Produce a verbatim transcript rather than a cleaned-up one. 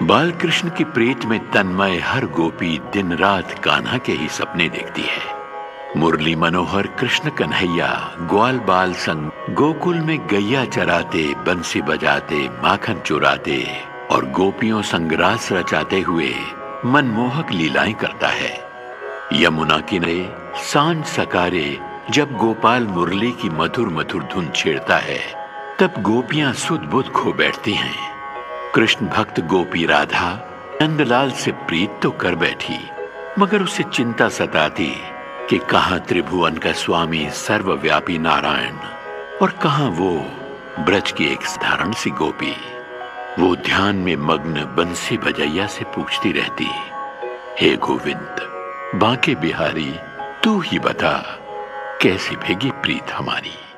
बाल कृष्ण की प्रीत में तन्मय हर गोपी दिन रात कान्हा के ही सपने देखती है। मुरली मनोहर कृष्ण कन्हैया ग्वाल बाल संग गोकुल में गैया चराते, बंसी बजाते, माखन चुराते और गोपियों संग रास रचाते हुए मनमोहक लीलाएं करता है। यमुना किनारे सांझ सकारे जब गोपाल मुरली की मधुर मधुर धुन छेड़ता है, तब गोपियां सुध बुध खो बैठती हैं। कृष्ण भक्त गोपी राधा नंदलाल से प्रीत तो कर बैठी, मगर उसे चिंता सताती कि कहां त्रिभुवन का स्वामी सर्वव्यापी नारायण और कहां वो ब्रज की एक साधारण सी गोपी। वो ध्यान में मग्न बंसी बजैया से पूछती रहती, हे गोविंद बांके बिहारी, तू ही बता कैसी भेगी प्रीत हमारी।